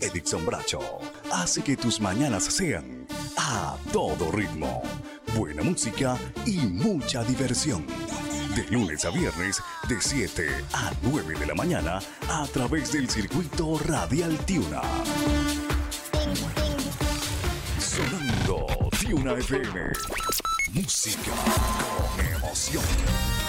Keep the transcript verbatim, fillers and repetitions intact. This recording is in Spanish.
Edixon Bracho hace que tus mañanas sean a todo ritmo. Buena música y mucha diversión. De lunes a viernes, de siete a nueve de la mañana, a través del circuito Radial Tiuna. Sonando Tiuna F M. Música con emoción.